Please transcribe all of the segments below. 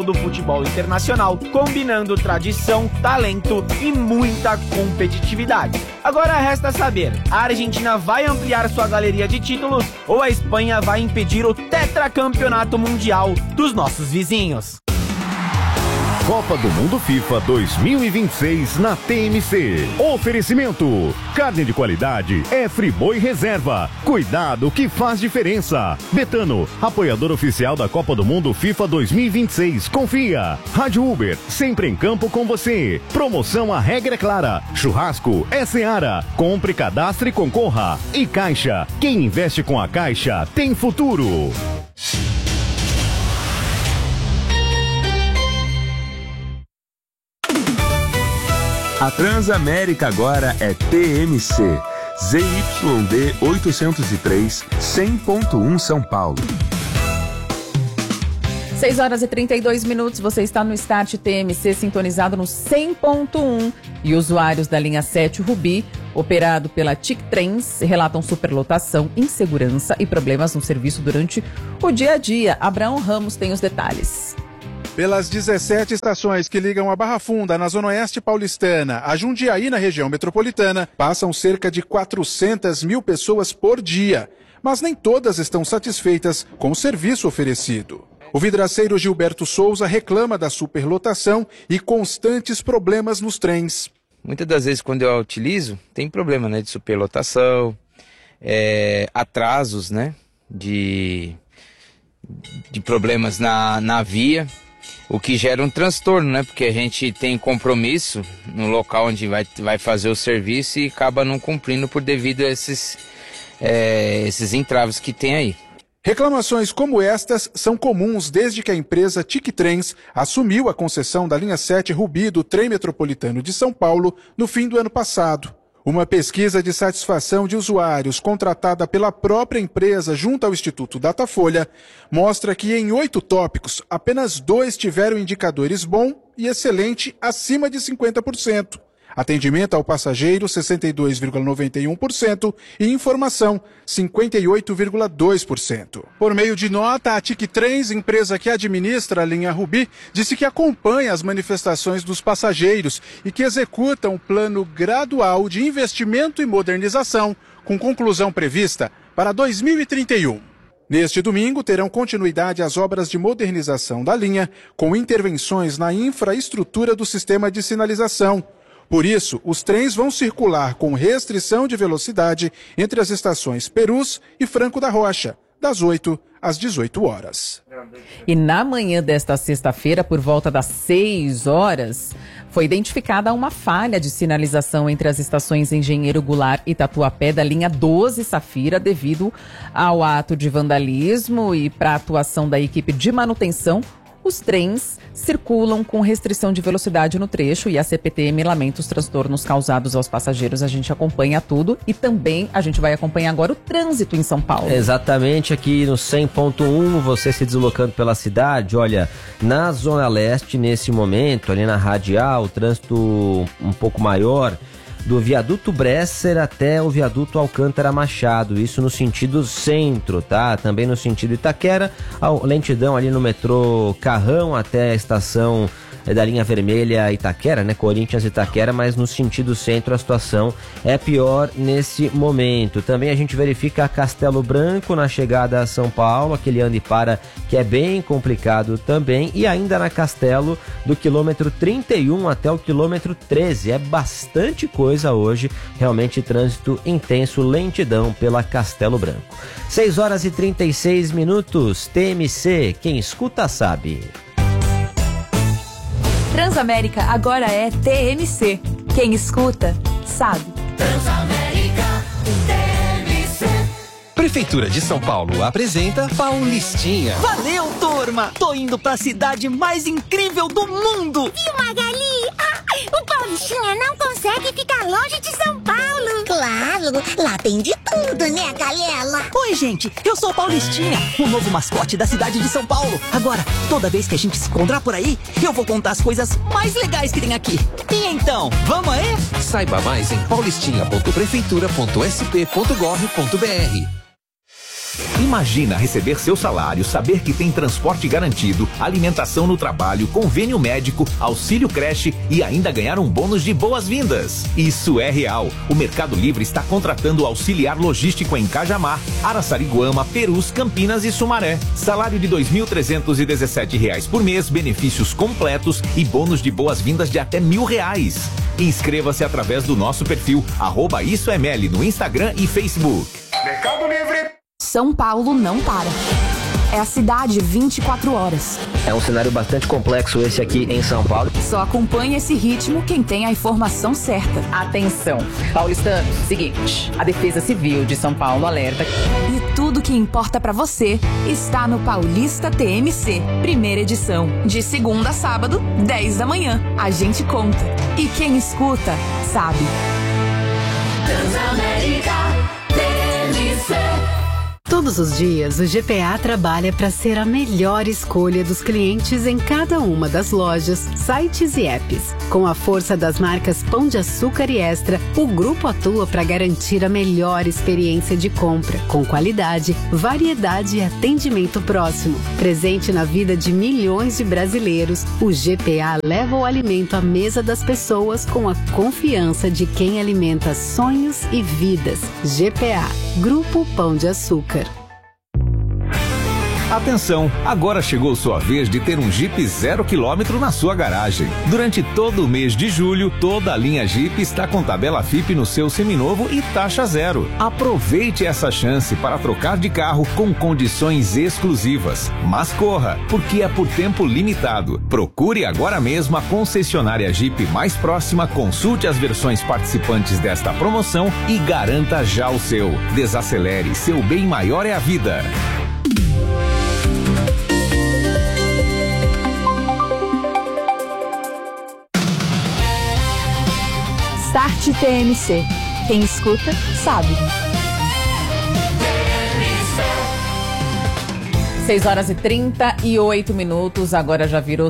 do futebol internacional, combinando tradição, talento e muita competitividade. Agora resta saber, a Argentina vai ampliar sua galeria de títulos ou a Espanha vai impedir o tetracampeonato mundial dos nossos vizinhos? Copa do Mundo FIFA 2026 na TMC. Oferecimento: carne de qualidade é Friboi Reserva. Cuidado que faz diferença. Betano, apoiador oficial da Copa do Mundo FIFA 2026. Confia. Rádio Uber, sempre em campo com você. Promoção, a regra é clara. Churrasco é Seara. Compre, cadastre e concorra. E Caixa, quem investe com a Caixa tem futuro. A Transamérica agora é TMC, ZYD 803, 100.1 São Paulo. 6 horas e 32 minutos, você está no Start TMC sintonizado no 100.1 e usuários da linha 7 Rubi, operado pela TIC Trens, relatam superlotação, insegurança e problemas no serviço durante o dia a dia. Abraão Ramos tem os detalhes. Pelas 17 estações que ligam a Barra Funda, na Zona Oeste paulistana, a Jundiaí, na região metropolitana, passam cerca de 400 mil pessoas por dia. Mas nem todas estão satisfeitas com o serviço oferecido. O vidraceiro Gilberto Souza reclama da superlotação e constantes problemas nos trens. Muitas das vezes, quando eu a utilizo, tem problema, né, de superlotação, atrasos, né, de problemas na via. O que gera um transtorno, né? Porque a gente tem compromisso no local onde vai fazer o serviço e acaba não cumprindo por devido a esses entraves que tem aí. Reclamações como estas são comuns desde que a empresa TIC Trens assumiu a concessão da linha 7 Rubi do trem metropolitano de São Paulo no fim do ano passado. Uma pesquisa de satisfação de usuários contratada pela própria empresa junto ao Instituto Datafolha mostra que em 8 tópicos, apenas 2 tiveram indicadores bom e excelente acima de 50%. Atendimento ao passageiro, 62,91% e informação, 58,2%. Por meio de nota, a TIC Trens, empresa que administra a linha Rubi, disse que acompanha as manifestações dos passageiros e que executa um plano gradual de investimento e modernização, com conclusão prevista para 2031. Neste domingo, terão continuidade as obras de modernização da linha, com intervenções na infraestrutura do sistema de sinalização. Por isso, os trens vão circular com restrição de velocidade entre as estações Perus e Franco da Rocha, das 8 às 18 horas. E na manhã desta sexta-feira, por volta das 6 horas, foi identificada uma falha de sinalização entre as estações Engenheiro Goulart e Tatuapé da linha 12 Safira, devido ao ato de vandalismo e para a atuação da equipe de manutenção. Os trens circulam com restrição de velocidade no trecho e a CPTM lamenta os transtornos causados aos passageiros. A gente acompanha tudo e também a gente vai acompanhar agora o trânsito em São Paulo. Exatamente, aqui no 100.1, você se deslocando pela cidade, olha, na Zona Leste, nesse momento, ali na Radial, o trânsito um pouco maior, do viaduto Bresser até o viaduto Alcântara Machado, isso no sentido centro, tá? Também no sentido Itaquera, a lentidão ali no metrô Carrão até a estação da linha vermelha Itaquera, né? Corinthians Itaquera, mas no sentido centro a situação é pior nesse momento. Também a gente verifica a Castelo Branco na chegada a São Paulo, aquele anda e para que é bem complicado também, e ainda na Castelo do quilômetro 31 até o quilômetro 13. É bastante coisa hoje, realmente trânsito intenso, lentidão pela Castelo Branco. 6 horas e 36 minutos, TMC, quem escuta sabe. Transamérica agora é TMC. Quem escuta, sabe. Transamérica, TMC. Prefeitura de São Paulo apresenta Paulistinha. Valeu, turma! Tô indo pra cidade mais incrível do mundo! Viu, Magali? O Paulistinha não consegue ficar longe de São Paulo. Claro, lá tem de tudo, né, Galela? Oi, gente, eu sou o Paulistinha, o novo mascote da cidade de São Paulo. Agora, toda vez que a gente se encontrar por aí, eu vou contar as coisas mais legais que tem aqui. E então, vamos aí? Saiba mais em paulistinha.prefeitura.sp.gov.br. Imagina receber seu salário, saber que tem transporte garantido, alimentação no trabalho, convênio médico, auxílio creche e ainda ganhar um bônus de boas-vindas. Isso é real. O Mercado Livre está contratando auxiliar logístico em Cajamar, Araçariguama, Perus, Campinas e Sumaré. Salário de R$ 2.317 por mês, benefícios completos e bônus de boas-vindas de até R$1.000. Inscreva-se através do nosso perfil @IssoEML no Instagram e Facebook. Mercado Livre. São Paulo não para. É a cidade 24 horas. É um cenário bastante complexo esse aqui em São Paulo. Só acompanha esse ritmo quem tem a informação certa. Atenção, paulistano, seguinte, a Defesa Civil de São Paulo alerta. E tudo que importa pra você está no Paulista TMC, primeira edição, de segunda a sábado, 10 da manhã. A gente conta. E quem escuta, sabe. Transamérica TMC. Todos os dias, o GPA trabalha para ser a melhor escolha dos clientes em cada uma das lojas, sites e apps. Com a força das marcas Pão de Açúcar e Extra, o grupo atua para garantir a melhor experiência de compra, com qualidade, variedade e atendimento próximo. Presente na vida de milhões de brasileiros, o GPA leva o alimento à mesa das pessoas com a confiança de quem alimenta sonhos e vidas. GPA, Grupo Pão de Açúcar. Atenção, agora chegou sua vez de ter um Jeep 0 km na sua garagem. Durante todo o mês de julho, toda a linha Jeep está com tabela FIP no seu seminovo e taxa zero. Aproveite essa chance para trocar de carro com condições exclusivas. Mas corra, porque é por tempo limitado. Procure agora mesmo a concessionária Jeep mais próxima, consulte as versões participantes desta promoção e garanta já o seu. Desacelere, seu bem maior é a vida. Start TMC. Quem escuta, sabe. 6h38, agora já virou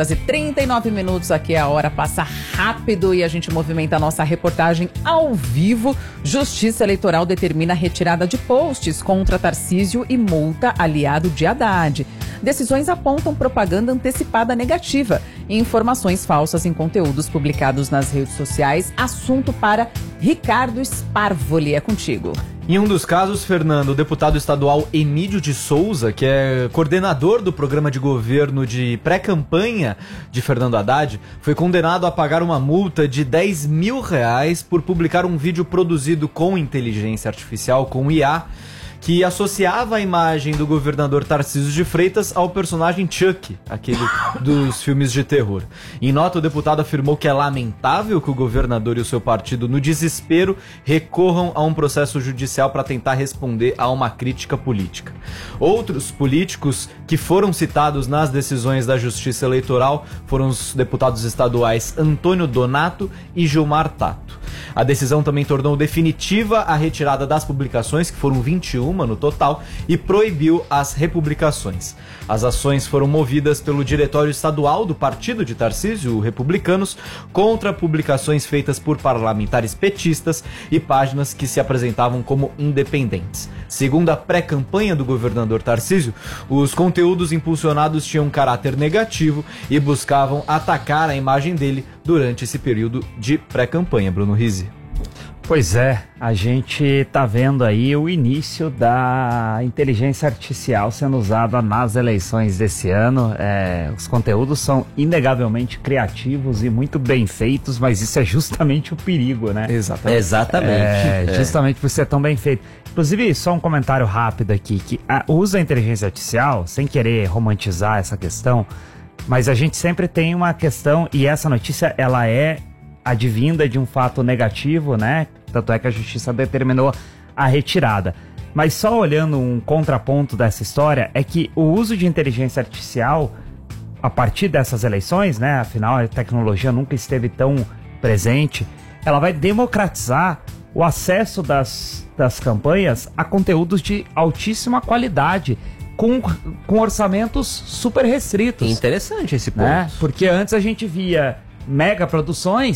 6h39. Aqui a hora passa rápido e a gente movimenta a nossa reportagem ao vivo. Justiça Eleitoral determina a retirada de posts contra Tarcísio e multa aliado de Haddad. Decisões apontam propaganda antecipada negativa e informações falsas em conteúdos publicados nas redes sociais. Assunto para Ricardo Sparvoli. É contigo. Em um dos casos, Fernando, o deputado estadual Emílio de Souza, que é coordenador do programa de governo de pré-campanha de Fernando Haddad, foi condenado a pagar uma multa de R$10 mil por publicar um vídeo produzido com inteligência artificial, com IA, que associava a imagem do governador Tarcísio de Freitas ao personagem Chuck, aquele dos filmes de terror. Em nota, o deputado afirmou que é lamentável que o governador e o seu partido, no desespero, recorram a um processo judicial para tentar responder a uma crítica política. Outros políticos que foram citados nas decisões da Justiça Eleitoral foram os deputados estaduais Antônio Donato e Gilmar Tato. A decisão também tornou definitiva a retirada das publicações, que foram 21 no total, e proibiu as republicações. As ações foram movidas pelo Diretório Estadual do Partido de Tarcísio, Republicanos, contra publicações feitas por parlamentares petistas e páginas que se apresentavam como independentes. Segundo a pré-campanha do governador Tarcísio, os conteúdos impulsionados tinham caráter negativo e buscavam atacar a imagem dele durante esse período de pré-campanha. Bruno Rizzi. Pois é, a gente tá vendo aí o início da inteligência artificial sendo usada nas eleições desse ano. Os conteúdos são inegavelmente criativos e muito bem feitos, mas isso é justamente o perigo, né? Exatamente. Justamente por ser tão bem feito. Inclusive, só um comentário rápido aqui, que o uso da inteligência artificial, sem querer romantizar essa questão, mas a gente sempre tem uma questão, e essa notícia, ela é advinda de um fato negativo, né? Tanto é que a justiça determinou a retirada. Mas só olhando um contraponto dessa história, é que o uso de inteligência artificial, a partir dessas eleições, né? Afinal, a tecnologia nunca esteve tão presente, ela vai democratizar o acesso das campanhas a conteúdos de altíssima qualidade, com orçamentos super restritos. Interessante esse ponto. Né? Porque antes a gente via mega produções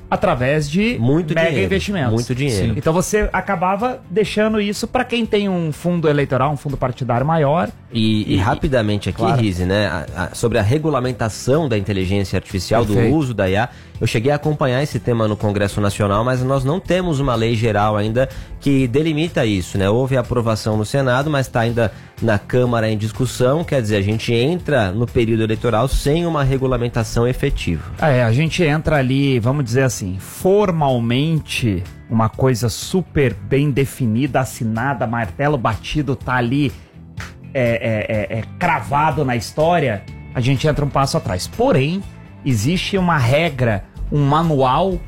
através de investimentos. Muito dinheiro. Então você acabava deixando isso para quem tem um fundo eleitoral, um fundo partidário maior. E rapidamente aqui, claro, Rize, né, sobre a regulamentação da inteligência artificial, Perfeito. do uso da IA, eu cheguei a acompanhar esse tema no Congresso Nacional, mas nós não temos uma lei geral ainda que delimita isso, né? Houve a aprovação no Senado, mas está ainda na Câmara em discussão, quer dizer, a gente entra no período eleitoral sem uma regulamentação efetiva. A gente entra ali, vamos dizer assim, formalmente, uma coisa super bem definida, assinada, martelo batido, tá ali cravado na história, a gente entra um passo atrás. Porém, existe uma regra, um manual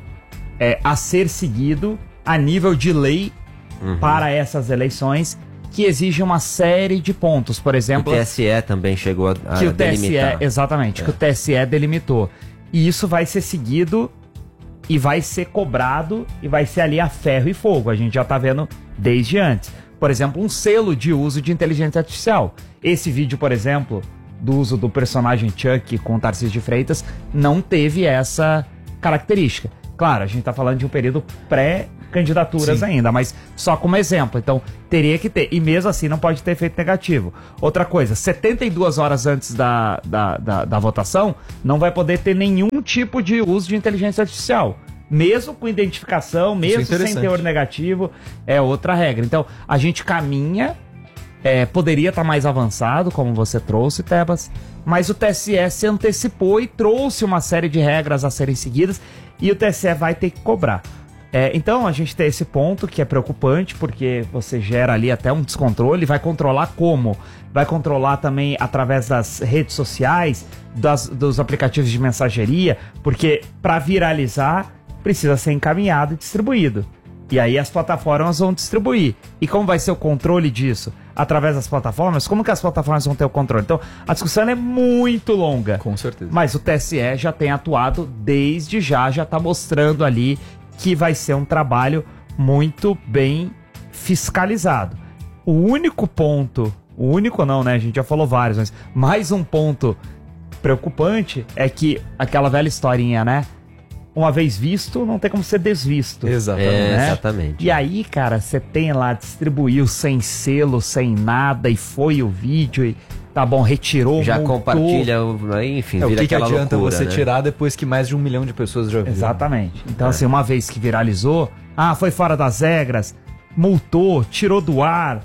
a ser seguido a nível de lei para essas eleições, que exige uma série de pontos. Por exemplo, o TSE também chegou a que o delimitar. TSE, exatamente, que o TSE delimitou. E isso vai ser seguido e vai ser cobrado e vai ser ali a ferro e fogo. A gente já tá vendo desde antes. Por exemplo, um selo de uso de inteligência artificial. Esse vídeo, por exemplo, do uso do personagem Chuck com o Tarcísio de Freitas, não teve essa característica. Claro, a gente tá falando de um período pré-candidaturas ainda, mas só como exemplo. Então, teria que ter. E mesmo assim, não pode ter efeito negativo. Outra coisa, 72 horas antes da votação, não vai poder ter nenhum tipo de uso de inteligência artificial. Mesmo com identificação, mesmo sem teor negativo, é outra regra. Então, a gente caminha, poderia estar mais avançado, como você trouxe, Tebas, mas o TSE se antecipou e trouxe uma série de regras a serem seguidas, e o TSE vai ter que cobrar. Então, a gente tem esse ponto que é preocupante, porque você gera ali até um descontrole. Vai controlar como? Vai controlar também através das redes sociais, dos aplicativos de mensageria, porque para viralizar precisa ser encaminhado e distribuído. E aí as plataformas vão distribuir. E como vai ser o controle disso? Através das plataformas? Como que as plataformas vão ter o controle? Então, a discussão é muito longa. Com certeza. Mas o TSE já tem atuado desde já está mostrando ali que vai ser um trabalho muito bem fiscalizado. O único ponto, a gente já falou vários, mas mais um ponto preocupante é que aquela velha historinha, né? Uma vez visto, não tem como ser desvisto. Exatamente. Né? Exatamente. E aí, cara, você tem lá, distribuiu sem selo, sem nada, e foi o vídeo, e tá bom, retirou, já multou. compartilha, enfim, vira que aquela adianta loucura, você né? tirar depois que mais de 1 milhão de pessoas já viram? Exatamente. Então, assim, uma vez que viralizou, foi fora das regras, multou, tirou do ar,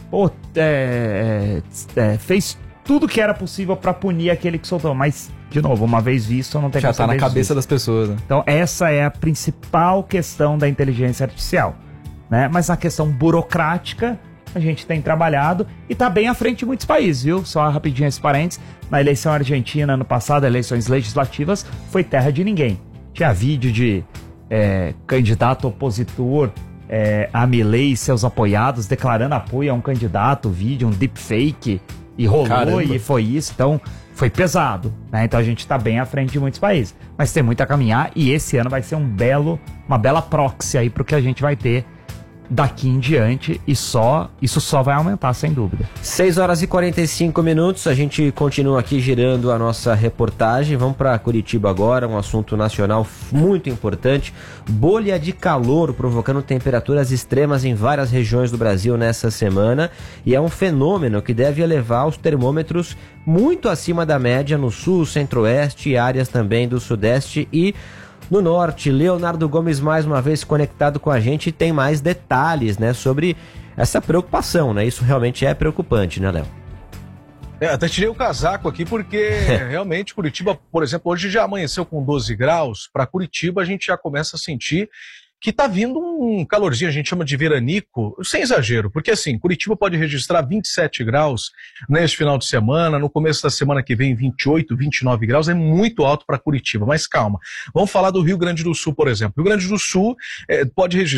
fez tudo que era possível pra punir aquele que soltou, mas de novo, uma vez visto, não tem já tá na cabeça das pessoas, né? Então, essa é a principal questão da inteligência artificial, né? Mas na questão burocrática, a gente tem trabalhado e tá bem à frente de muitos países, viu? Só rapidinho esse parênteses. Na eleição argentina, ano passado, eleições legislativas, foi terra de ninguém. Tinha vídeo de candidato opositor a Milei e seus apoiados declarando apoio a um candidato, vídeo, um deepfake, e rolou. Caramba. E foi isso. Então, foi pesado, né? Então a gente tá bem à frente de muitos países. Mas tem muito a caminhar e esse ano vai ser uma bela proxy aí pro que a gente vai ter daqui em diante, e isso só vai aumentar, sem dúvida. 6h45, a gente continua aqui girando a nossa reportagem. Vamos para Curitiba agora, um assunto nacional muito importante. Bolha de calor provocando temperaturas extremas em várias regiões do Brasil nessa semana, e é um fenômeno que deve elevar os termômetros muito acima da média no sul, centro-oeste e áreas também do sudeste e no norte. Leonardo Gomes mais uma vez conectado com a gente, tem mais detalhes, né, sobre essa preocupação, né? Isso realmente é preocupante, né, Léo? Até tirei o casaco aqui porque realmente Curitiba, por exemplo, hoje já amanheceu com 12 graus. Para Curitiba a gente já começa a sentir que tá vindo um calorzinho, a gente chama de veranico, sem exagero, porque assim, Curitiba pode registrar 27 graus neste final de semana, no começo da semana que vem 28, 29 graus, é muito alto para Curitiba, mas calma. Vamos falar do Rio Grande do Sul, por exemplo. O Rio Grande do Sul pode registrar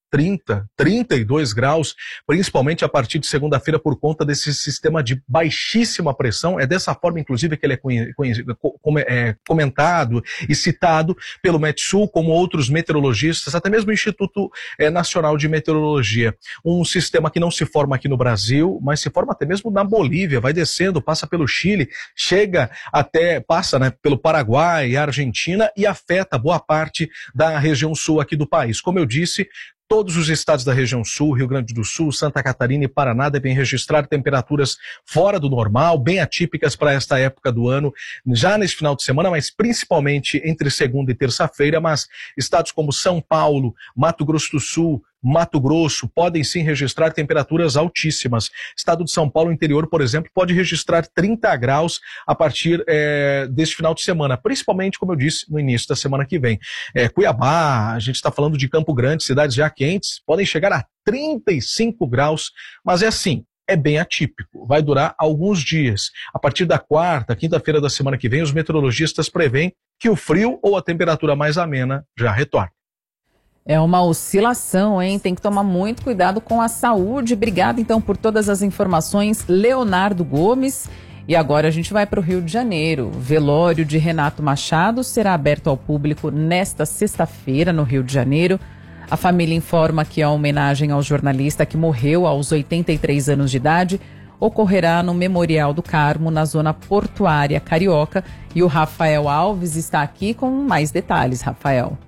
32 graus, principalmente a partir de segunda-feira por conta desse sistema de baixíssima pressão. É dessa forma, inclusive, que ele é comentado e citado pelo Metsul, como outros meteorologistas, até mesmo o Instituto Nacional de Meteorologia. Um sistema que não se forma aqui no Brasil, mas se forma até mesmo na Bolívia, vai descendo, passa pelo Chile, passa pelo Paraguai e Argentina e afeta boa parte da região sul aqui do país. Como eu disse, todos os estados da região sul, Rio Grande do Sul, Santa Catarina e Paraná devem registrar temperaturas fora do normal, bem atípicas para esta época do ano, já nesse final de semana, mas principalmente entre segunda e terça-feira. Mas estados como São Paulo, Mato Grosso do Sul, Mato Grosso podem sim registrar temperaturas altíssimas. Estado de São Paulo, interior, por exemplo, pode registrar 30 graus a partir deste final de semana, principalmente, como eu disse, no início da semana que vem. Cuiabá, a gente está falando de Campo Grande, cidades já quentes, podem chegar a 35 graus, mas é bem atípico, vai durar alguns dias. A partir da quarta, quinta-feira da semana que vem, os meteorologistas preveem que o frio ou a temperatura mais amena já retorna. É uma oscilação, hein? Tem que tomar muito cuidado com a saúde. Obrigada, então, por todas as informações, Leonardo Gomes. E agora a gente vai para o Rio de Janeiro. O velório de Renato Machado será aberto ao público nesta sexta-feira, no Rio de Janeiro. A família informa que a homenagem ao jornalista que morreu aos 83 anos de idade ocorrerá no Memorial do Carmo, na zona portuária carioca. E o Rafael Alves está aqui com mais detalhes. Rafael.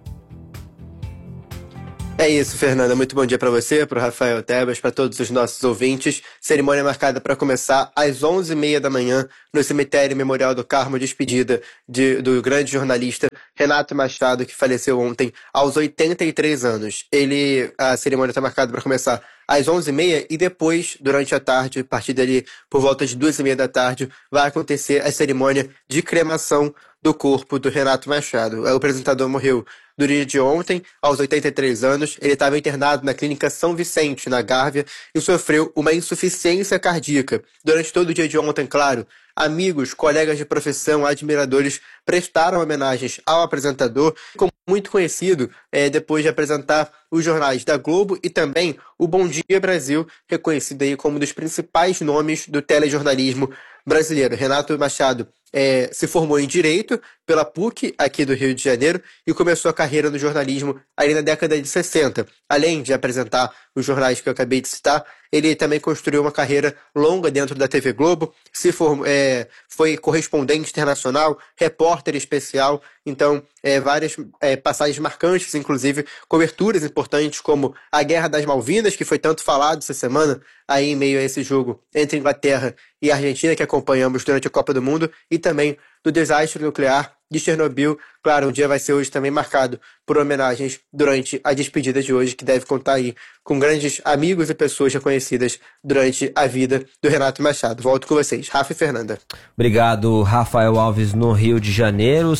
É isso, Fernanda. Muito bom dia para você, para o Rafael Tebas, para todos os nossos ouvintes. Cerimônia marcada para começar às 11h30 da manhã no cemitério Memorial do Carmo, despedida do grande jornalista Renato Machado, que faleceu ontem aos 83 anos. A cerimônia está marcada para começar às 11h30 e depois, durante a tarde, a partir dali, por volta de 2h30 da tarde, vai acontecer a cerimônia de cremação do corpo do Renato Machado. O apresentador morreu no dia de ontem, aos 83 anos. Ele estava internado na clínica São Vicente, na Gávea, e sofreu uma insuficiência cardíaca. Durante todo o dia de ontem, claro, amigos, colegas de profissão, admiradores prestaram homenagens ao apresentador, como muito conhecido depois de apresentar os jornais da Globo e também o Bom Dia Brasil, reconhecido aí como um dos principais nomes do telejornalismo brasileiro. Renato Machado se formou em Direito pela PUC, aqui do Rio de Janeiro, e começou a carreira no jornalismo ali na década de 60. Além de apresentar os jornais que eu acabei de citar, ele também construiu uma carreira longa dentro da TV Globo, foi correspondente internacional, repórter especial, então várias passagens marcantes, inclusive coberturas importantes como a Guerra das Malvinas, que foi tanto falado essa semana, aí em meio a esse jogo entre Inglaterra e Argentina, que acompanhamos durante a Copa do Mundo, e também do desastre nuclear de Chernobyl. Claro, o dia vai ser hoje também marcado por homenagens durante a despedida de hoje, que deve contar aí com grandes amigos e pessoas reconhecidas durante a vida do Renato Machado. Volto com vocês, Rafa e Fernanda. Obrigado, Rafael Alves, no Rio de Janeiro,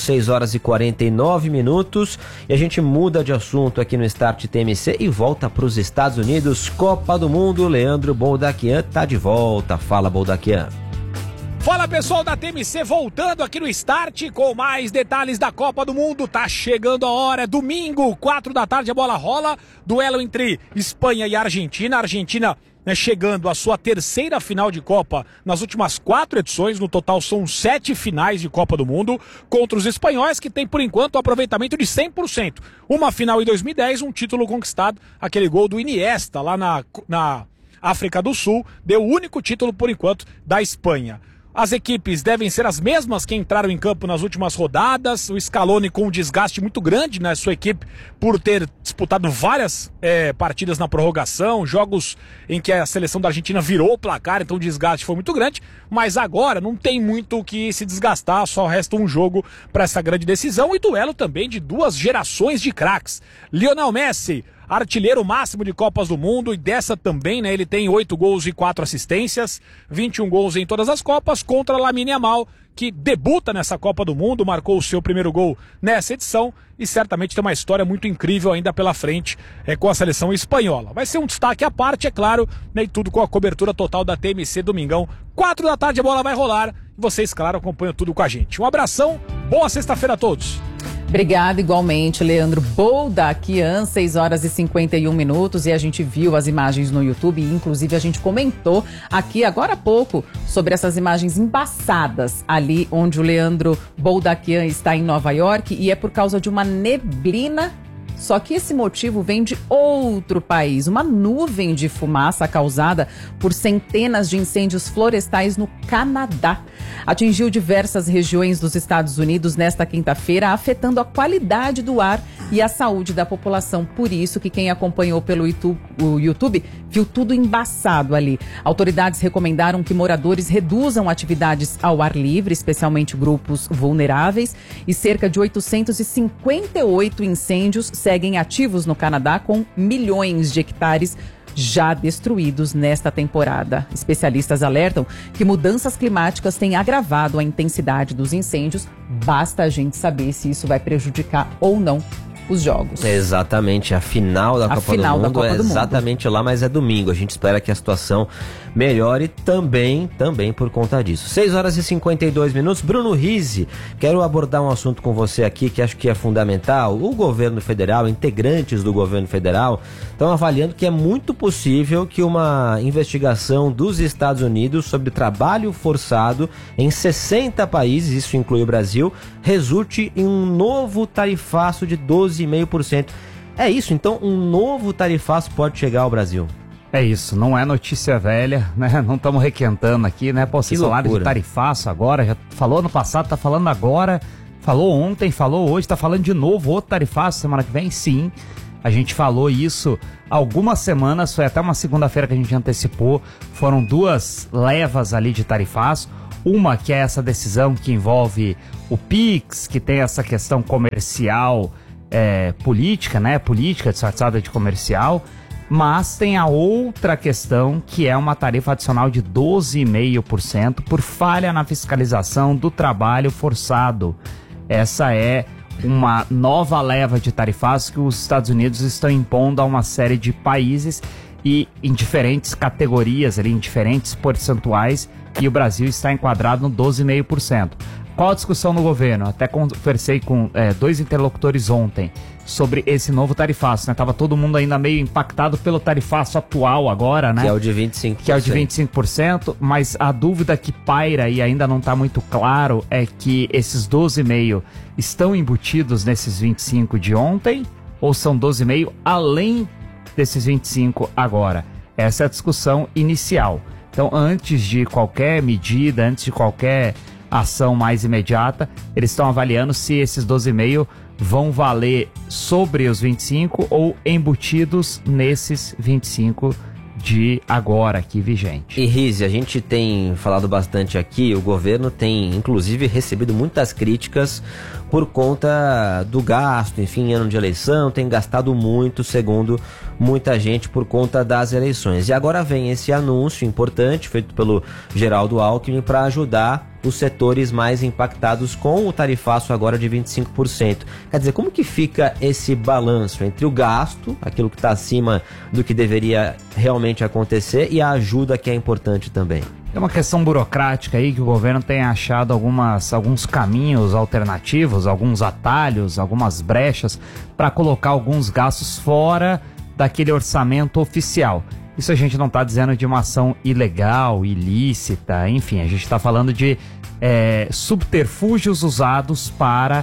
6h49. E a gente muda de assunto aqui no Start TMC e volta para os Estados Unidos. Copa do Mundo, Leandro Boldaquian tá de volta. Fala, Boldaquian. Fala, pessoal da TMC, voltando aqui no Start com mais detalhes da Copa do Mundo. Tá chegando a hora, domingo, 4 da tarde, a bola rola. Duelo entre Espanha e Argentina. A Argentina chegando à sua terceira final de Copa nas últimas 4 edições. No total são 7 finais de Copa do Mundo contra os espanhóis, que tem por enquanto um aproveitamento de 100%. Uma final em 2010, um título conquistado, aquele gol do Iniesta lá na África do Sul, deu o único título por enquanto da Espanha. As equipes devem ser as mesmas que entraram em campo nas últimas rodadas. O Scaloni com um desgaste muito grande na sua equipe por ter disputado várias partidas na prorrogação, jogos em que a seleção da Argentina virou o placar, então o desgaste foi muito grande. Mas agora não tem muito o que se desgastar, só resta um jogo para essa grande decisão e duelo também de duas gerações de craques. Lionel Messi, artilheiro máximo de Copas do Mundo, e dessa também, né? Ele tem 8 gols e 4 assistências, 21 gols em todas as Copas, contra Lamine Yamal, que debuta nessa Copa do Mundo, marcou o seu primeiro gol nessa edição e certamente tem uma história muito incrível ainda pela frente com a seleção espanhola. Vai ser um destaque à parte, é claro, né? E tudo com a cobertura total da TMC domingão. 4 da tarde a bola vai rolar e vocês, claro, acompanham tudo com a gente. Um abração, boa sexta-feira a todos. Obrigada, igualmente, Leandro Boldaquian, 6 horas e 51 minutos, e a gente viu as imagens no YouTube, e inclusive a gente comentou aqui agora há pouco sobre essas imagens embaçadas ali onde o Leandro Boldaquian está em Nova York, e é por causa de uma neblina. Só que esse motivo vem de outro país, uma nuvem de fumaça causada por centenas de incêndios florestais no Canadá. Atingiu diversas regiões dos Estados Unidos nesta quinta-feira, afetando a qualidade do ar e a saúde da população. Por isso que quem acompanhou pelo YouTube viu tudo embaçado ali. Autoridades recomendaram que moradores reduzam atividades ao ar livre, especialmente grupos vulneráveis, e cerca de 858 incêndios seguem ativos no Canadá, com milhões de hectares já destruídos nesta temporada. Especialistas alertam que mudanças climáticas têm agravado a intensidade dos incêndios. Basta a gente saber se isso vai prejudicar ou não os jogos. Exatamente, a final da Copa do Mundo é exatamente lá, mas é domingo. A gente espera que a situação melhore também por conta disso. 6 horas e 52 minutos. Bruno Rizzi, quero abordar um assunto com você aqui que acho que é fundamental. O governo federal, integrantes do governo federal, estão avaliando que é muito possível que uma investigação dos Estados Unidos sobre trabalho forçado em 60 países, isso inclui o Brasil, resulte em um novo tarifaço de 12,5%. É isso, então um novo tarifaço pode chegar ao Brasil. É isso, não é notícia velha, né? Não estamos requentando aqui, né? Pô, vocês falaram de tarifaço agora, já falou no passado, tá falando agora, falou ontem, falou hoje, tá falando de novo outro tarifaço semana que vem? Sim, a gente falou isso há algumas semanas, foi até uma segunda-feira que a gente antecipou, foram 2 levas ali de tarifaço, uma que é essa decisão que envolve o PIX, que tem essa questão comercial, política, né? Política disfarçada de comercial. Mas tem a outra questão, que é uma tarifa adicional de 12,5% por falha na fiscalização do trabalho forçado. Essa é uma nova leva de tarifas que os Estados Unidos estão impondo a uma série de países e em diferentes categorias, ali, em diferentes percentuais, e o Brasil está enquadrado no 12,5%. Qual a discussão no governo? Até conversei com 2 interlocutores ontem sobre esse novo tarifaço, né? Tava todo mundo ainda meio impactado pelo tarifaço atual agora, né? Que é o de 25%. Que é o de 25%, mas a dúvida que paira e ainda não está muito claro é que esses 12,5% estão embutidos nesses 25% de ontem ou são 12,5% além desses 25% agora? Essa é a discussão inicial. Então, antes de qualquer medida, antes de qualquer ação mais imediata, eles estão avaliando se esses 12,5% vão valer sobre os 25% ou embutidos nesses 25% de agora aqui vigente. E Rizzi, a gente tem falado bastante aqui, o governo tem inclusive recebido muitas críticas por conta do gasto, enfim, ano de eleição, tem gastado muito, segundo muita gente, por conta das eleições. E agora vem esse anúncio importante feito pelo Geraldo Alckmin para ajudar os setores mais impactados com o tarifaço agora de 25%. Quer dizer, como que fica esse balanço entre o gasto, aquilo que está acima do que deveria realmente acontecer, e a ajuda que é importante também? É uma questão burocrática aí que o governo tem achado alguns caminhos alternativos, alguns atalhos, algumas brechas para colocar alguns gastos fora daquele orçamento oficial. Isso a gente não está dizendo de uma ação ilegal, ilícita, enfim, a gente está falando de subterfúgios usados para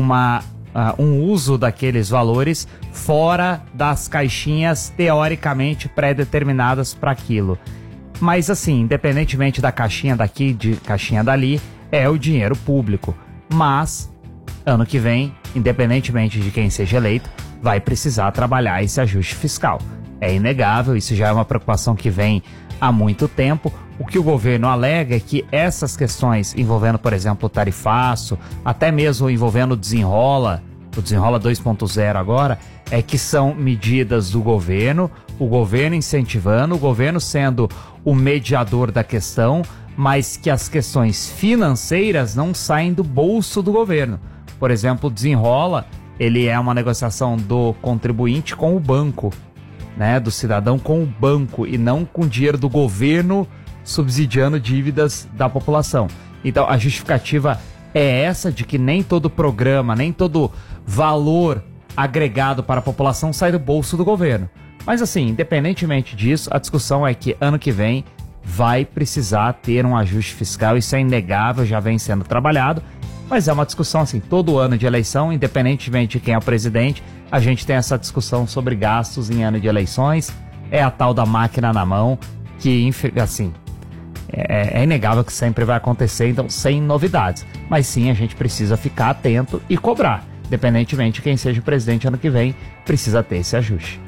um uso daqueles valores fora das caixinhas teoricamente pré-determinadas para aquilo. Mas assim, independentemente da caixinha daqui, de caixinha dali, é o dinheiro público. Mas, ano que vem, independentemente de quem seja eleito, vai precisar trabalhar esse ajuste fiscal. É inegável, isso já é uma preocupação que vem há muito tempo. O que o governo alega é que essas questões envolvendo, por exemplo, o tarifaço, até mesmo envolvendo o Desenrola 2.0 agora, é que são medidas do governo, o governo incentivando, o governo sendo o mediador da questão, mas que as questões financeiras não saem do bolso do governo. Por exemplo, o Desenrola, ele é uma negociação do contribuinte com o banco, né, do cidadão com o banco e não com dinheiro do governo subsidiando dívidas da população. Então a justificativa é essa de que nem todo programa, nem todo valor agregado para a população sai do bolso do governo. Mas assim, independentemente disso, a discussão é que ano que vem vai precisar ter um ajuste fiscal, isso é inegável, já vem sendo trabalhado, mas é uma discussão assim, todo ano de eleição, independentemente de quem é o presidente, a gente tem essa discussão sobre gastos em ano de eleições, é a tal da máquina na mão, que assim, é inegável que sempre vai acontecer, então sem novidades, mas sim a gente precisa ficar atento e cobrar, independentemente de quem seja o presidente ano que vem, precisa ter esse ajuste.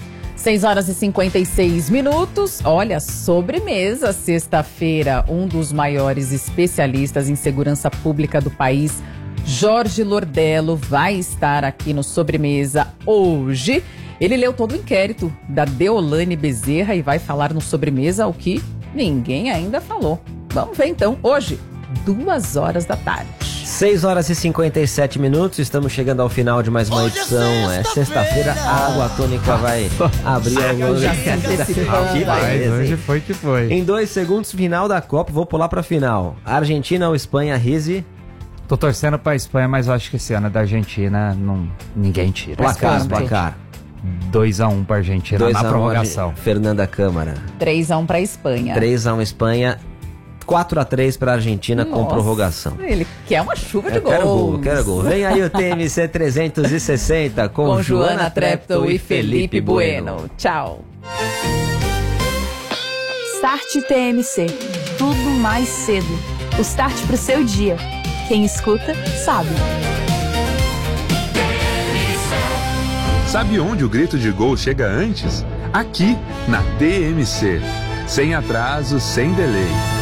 6h56. Olha, sobremesa, sexta-feira, um dos maiores especialistas em segurança pública do país, Jorge Lordello, vai estar aqui no Sobremesa hoje. Ele leu todo o inquérito da Deolane Bezerra e vai falar no Sobremesa o que ninguém ainda falou. Vamos ver então, hoje, 2h. 6h57, estamos chegando ao final de mais uma edição. É sexta-feira, a água tônica vai abrir hoje foi que foi. Em 2 segundos, final da Copa, vou pular pra final. Argentina ou Espanha, Rizzi? Tô torcendo pra Espanha, mas eu acho que esse ano é da Argentina, ninguém tira. Placar. 2x1 pra Argentina na prorrogação. Fernanda Câmara. 3x1 pra Espanha. 3x1 Espanha. 4x3 para a Argentina. Nossa, com prorrogação. Ele quer uma chuva de gols. Quero gol. Vem aí o TMC 360 com Joana Treptow e Felipe Bueno. Tchau. Start TMC. Tudo mais cedo. O start pro seu dia. Quem escuta, sabe. Sabe onde o grito de gol chega antes? Aqui, na TMC. Sem atraso, sem delay.